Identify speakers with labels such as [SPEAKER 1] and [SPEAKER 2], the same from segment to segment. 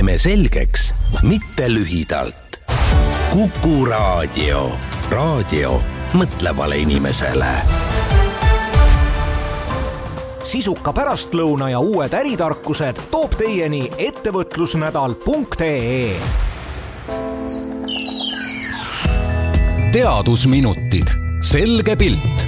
[SPEAKER 1] Teeme selgeks, mitte lühidalt. Kuku Raadio. Raadio mõtlevale inimesele.
[SPEAKER 2] Sisuka pärastlõuna ja uued äritarkused toob teieni ettevõtlusnädal.ee.
[SPEAKER 1] Teadusminutid. Selge pilt.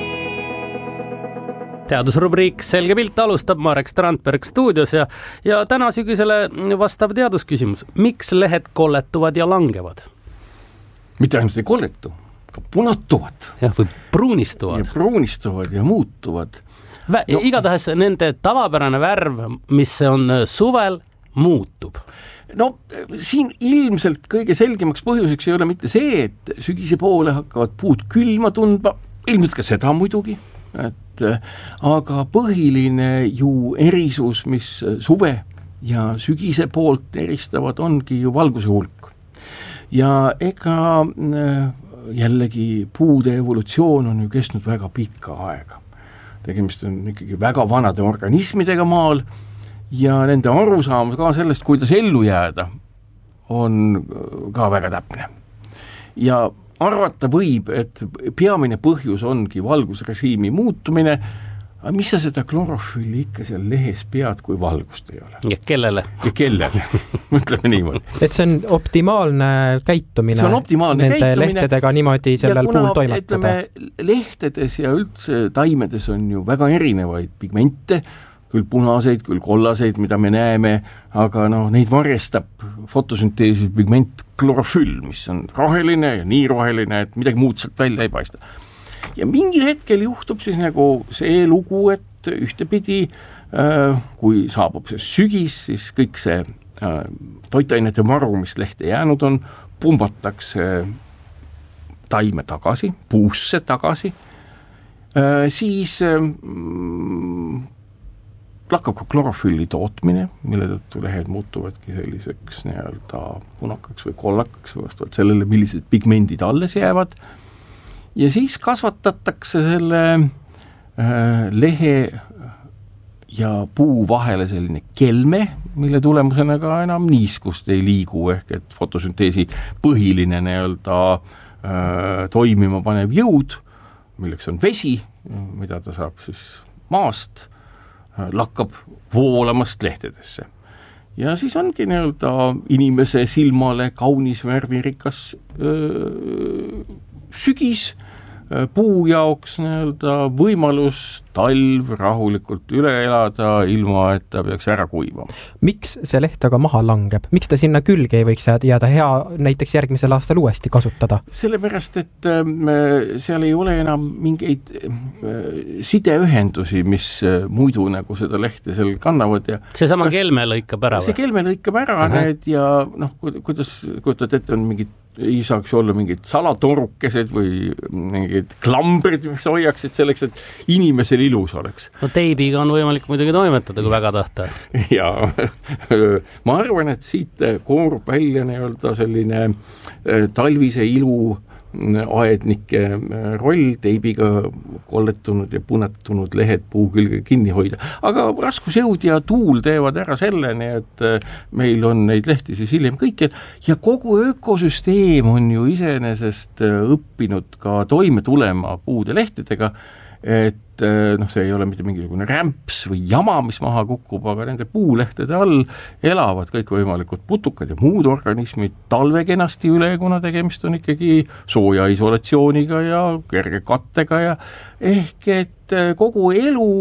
[SPEAKER 3] Teadusrubriik Selge pilt alustab Marek Strandberg stuudios ja täna sügisele vastav teadusküsimus. Miks lehed kolletuvad ja langevad?
[SPEAKER 4] Mitte ainult ei kolletu, ka punatuvad.
[SPEAKER 3] Jah, või pruunistuvad.
[SPEAKER 4] Ja pruunistuvad ja muutuvad.
[SPEAKER 3] Igatahes nende tavapärane värv, mis on suvel, muutub.
[SPEAKER 4] No siin ilmselt kõige selgemaks põhjuseks ei ole mitte see, et sügise poole hakkavad puud külma tundma, ilmselt ka seda muidugi, aga põhiline ju erisus, mis suve ja sügise poolt eristavad, ongi ju valguse hulk. Ja ega jällegi puude evolutsioon on ju kestnud väga pikka aega. Tegemist on ikkagi väga vanade organismidega maal ja nende arusaam ka sellest, kuidas ellu jääda, on ka väga täpne. Ja arvata võib, et peamine põhjus ongi valgusrežiimi muutumine, aga mis sa seda klorofülli ikka seal lehes pead, kui valgust ei ole?
[SPEAKER 3] Ja kellele?
[SPEAKER 4] Ja kellele, mõtleme niimoodi.
[SPEAKER 5] Et see on optimaalne käitumine, nende lehtedega niimoodi sellel puhul toimetada.
[SPEAKER 4] Lehtedes ja üldse taimedes on ju väga erinevaid pigmente, küll punaseid, küll kollaseid, mida me näeme, aga neid varjestab fotosünteesi pigment klorofüll, mis on roheline ja nii roheline, et midagi muud sealt välja ei paista. Ja mingil hetkel juhtub siis nagu see lugu, et ühtepidi, kui saabub see sügis, siis kõik see toitainete varu, mis lehte jäänud on, pumbatakse taime tagasi, puusse tagasi, siis lakkab ka klorofülli tootmine, mille tõttu lehed muutuvadki selliseks nii-öelda punakaks või kollakaks vastavalt sellele, millised pigmendid alles jäävad. Ja siis kasvatatakse selle lehe ja puu vahele selline kelme, mille tulemusena ka enam niiskust ei liigu, ehk et fotosünteesi põhiline nii-öelda toimima panev jõud, milleks on vesi, mida ta saab siis maast, lakkab voolamast lehtedesse. Ja siis ongi nii-öelda inimese silmale kaunis värvirikas sügis, puu jaoks nii-öelda võimalus talv rahulikult üle elada, ilma et ta peaks ära kuivama.
[SPEAKER 5] Miks see leht aga maha langeb? Miks ta sinna külge ei võiks jääda hea näiteks järgmisel aastal uuesti kasutada?
[SPEAKER 4] Sellepärast, et seal ei ole enam mingeid sideühendusi, mis muidu nagu seda lehte seal kannavad. Ja
[SPEAKER 3] seesama kelme lõikab ära?
[SPEAKER 4] See kelme lõikab ära need ja kuidas kujutad ette, on mingid ei saaks olla mingid salatorukesed või mingid klambrid, mis hoiaksid selleks, et inimesel ilus oleks.
[SPEAKER 3] No teibiga on võimalik muidugi toimetada, kui väga tahta.
[SPEAKER 4] Ja ma arvan, et siit koorub välja nii-öelda selline talvise ilu aednike roll, teibiga kolletunud ja punatunud lehed puu külge kinni hoida. Aga raskusjõud ja tuul teevad ära selleni, et meil on neid lehti siis hiljem kõikjal ja kogu ökosüsteem on ju iseenesest õppinud ka toime tulema puude lehtedega, et see ei ole mitte mingisugune rämps või jama, mis maha kukub, aga nende puulehtede all elavad kõik võimalikud putukad ja muud organismid talve kenasti üle, kuna tegemist on ikkagi sooja isolatsiooniga ja kerge kattega ja ehk et kogu elu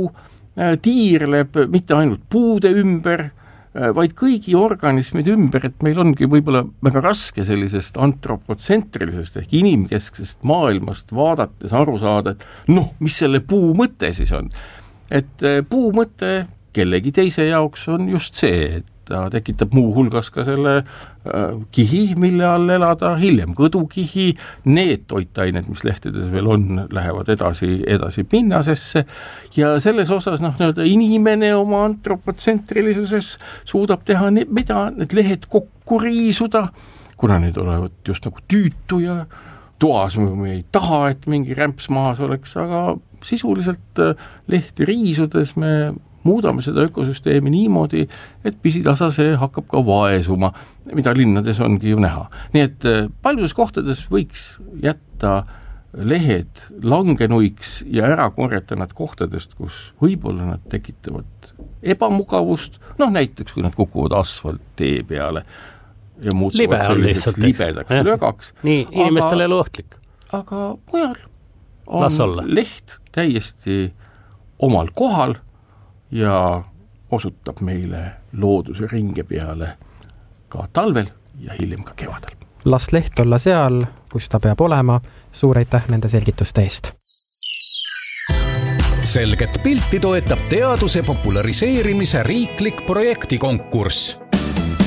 [SPEAKER 4] tiirleb mitte ainult puude ümber, vaid kõigi organismide ümber, et meil ongi võib-olla väga raske sellisest antropotsentrilisest ehk inimkesksest maailmast vaadates aru saada, et mis selle puu mõte siis on. Et puu mõte kellegi teise jaoks on just see, et ta tekitab muu hulgas ka selle kihi, mille all elada, hiljem kõdukihi, need toitained, mis lehtedes veel on, lähevad edasi pinnasesse ja selles osas inimene oma antropotsentrilisuses suudab teha mida need lehed kokku riisuda, kuna need olevad just nagu tüütu ja toas me ei taha, et mingi rämps maas oleks, aga sisuliselt lehti riisudes me muudame seda ökosüsteemi niimoodi, et pisitasa see hakkab ka vaesuma, mida linnades ongi ju näha. Nii et paljudes kohtades võiks jätta lehed langenuiks ja ära korjata nad kohtadest, kus võib-olla nad tekitavad ebamugavust, näiteks kui nad kukuvad asfalttee peale ja muutuvad selliseks libedaks lögaks.
[SPEAKER 3] Nii, inimestele elu ohtlik.
[SPEAKER 4] Aga mujal on leht täiesti omal kohal ja osutab meile looduse ringe peale ka talvel ja hiljem ka kevadel.
[SPEAKER 5] Las leht olla seal, kus ta peab olema. Suur aitäh nende selgituste eest.
[SPEAKER 1] Selget pilti toetab teaduse populariseerimise riiklik projektikonkurss.